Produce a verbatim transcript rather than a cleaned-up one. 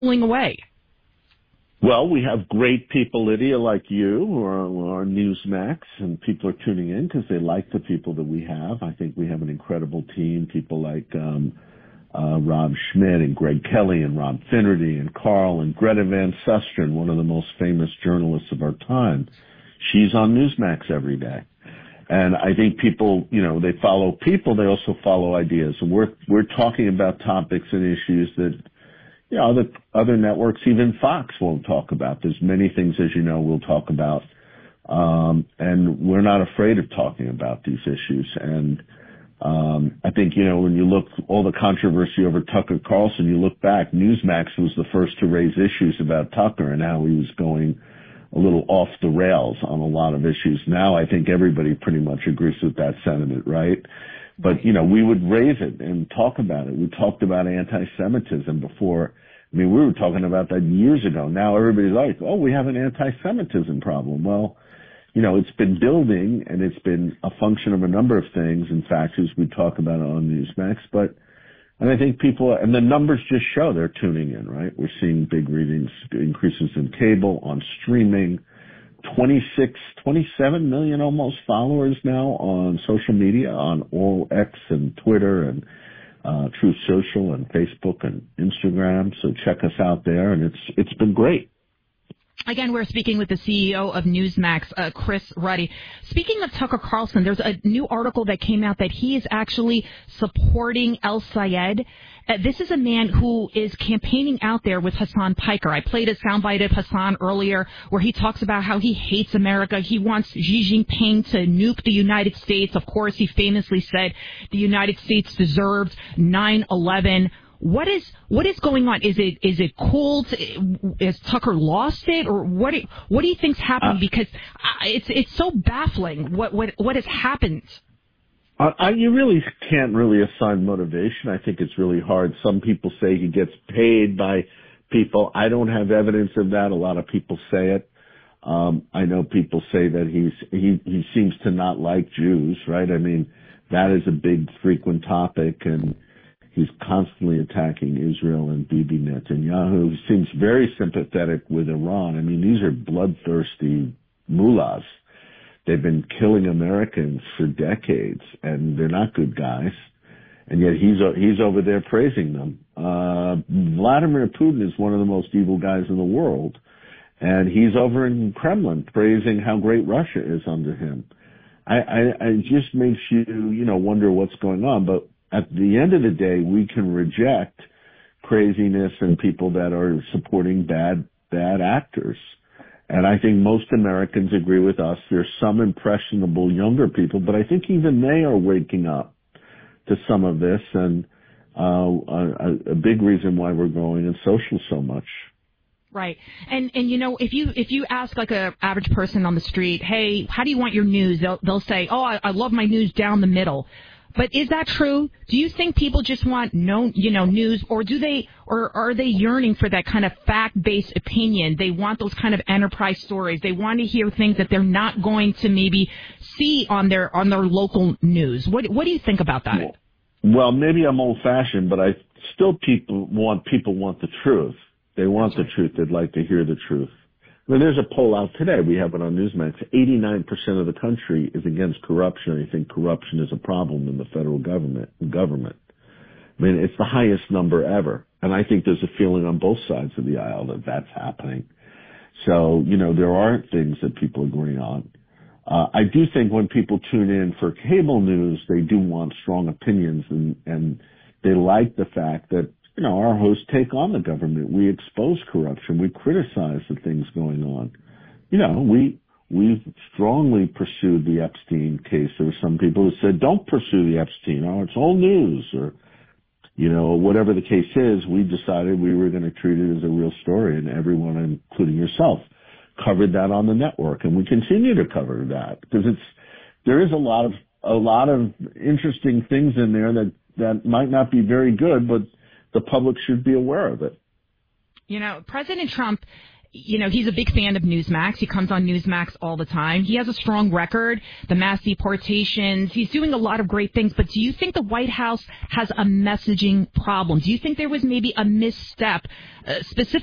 pulling away? Well, we have great people, Lydia, like you, who are on Newsmax, and people are tuning in because they like the people that we have. I think we have an incredible team, people like um, uh, Rob Schmidt and Greg Kelly and Rob Finnerty and Carl and Greta Van Susteren, one of the most famous journalists of our time. She's on Newsmax every day. And I think people, you know, they follow people, they also follow ideas. And we're, we're talking about topics and issues that, you know, other, other networks, even Fox won't talk about. There's many things, as you know, we'll talk about. Um, and we're not afraid of talking about these issues. And, um, I think, you know, when you look, all the controversy over Tucker Carlson, you look back, Newsmax was the first to raise issues about Tucker and how he was going a little off the rails on a lot of issues. Now I think everybody pretty much agrees with that sentiment, right? But, you know, we would raise it and talk about it. We talked about anti-Semitism before. I mean, we were talking about that years ago. Now everybody's like, oh, we have an anti-Semitism problem. Well, you know, it's been building, and it's been a function of a number of things and factors we talk about on Newsmax. But, and I think people, and the numbers just show they're tuning in, right? We're seeing big readings, increases in cable, on streaming, twenty-six, twenty-seven million almost followers now on social media, on all X and Twitter and uh Truth Social and Facebook and Instagram. So check us out there, and it's it's been great. Again, we're speaking with the C E O of Newsmax, uh, Chris Ruddy. Speaking of Tucker Carlson, there's a new article that came out that he is actually supporting El-Sayed. Uh, this is a man who is campaigning out there with Hassan Piker. I played a soundbite of Hassan earlier where he talks about how he hates America. He wants Xi Jinping to nuke the United States. Of course, he famously said the United States deserves nine eleven. What is what is going on? Is it is it cool? To, has Tucker lost it, or what? Do, what do you think's happening? Because it's it's so baffling. What what what has happened? I, I, you really can't really assign motivation. I think it's really hard. Some people say he gets paid by people. I don't have evidence of that. A lot of people say it. Um, I know people say that he's he he seems to not like Jews, right? I mean, that is a big frequent topic, and he's constantly attacking Israel and Bibi Netanyahu. He seems very sympathetic with Iran. I mean, these are bloodthirsty mullahs. They've been killing Americans for decades, and they're not good guys. And yet he's he's over there praising them. Uh, Vladimir Putin is one of the most evil guys in the world, and he's over in Kremlin praising how great Russia is under him. I, I, I it just makes you, you know, wonder what's going on. But at the end of the day, we can reject craziness and people that are supporting bad, bad actors. And I think most Americans agree with us. There's some impressionable younger people, but I think even they are waking up to some of this, and uh, a, a big reason why we're growing in social so much. Right. And, and, you know, if you, if you ask like a average person on the street, hey, how do you want your news? They'll, they'll say, oh, I, I love my news down the middle. But is that true? Do you think people just want no, you know, news, or do they, or are they yearning for that kind of fact-based opinion? They want those kind of enterprise stories. They want to hear things that they're not going to maybe see on their on their local news. What what do you think about that? Well, maybe I'm old-fashioned, but I still people want people want the truth. They want the truth. They'd like to hear the truth. I mean, there's a poll out today. We have it on Newsmax. eighty-nine percent of the country is against corruption. They think corruption is a problem in the federal government. Government. I mean, it's the highest number ever. And I think there's a feeling on both sides of the aisle that that's happening. So, you know, there are things that people agree on. Uh, I do think when people tune in for cable news, they do want strong opinions, and, and they like the fact that, you know, our hosts take on the government. We expose corruption. We criticize the things going on. You know, we, we've strongly pursued the Epstein case. There were some people who said, don't pursue the Epstein. Oh, it's old news, or, you know, whatever the case is. We decided we were going to treat it as a real story, and everyone, including yourself, covered that on the network. And we continue to cover that because it's, there is a lot of, a lot of interesting things in there that, that might not be very good, but the public should be aware of it. You know, President Trump you know, he's a big fan of Newsmax. He comes on Newsmax all the time. He has a strong record, the mass deportations. He's doing a lot of great things. But do you think the White House has a messaging problem? Do you think there was maybe a misstep, uh, specifically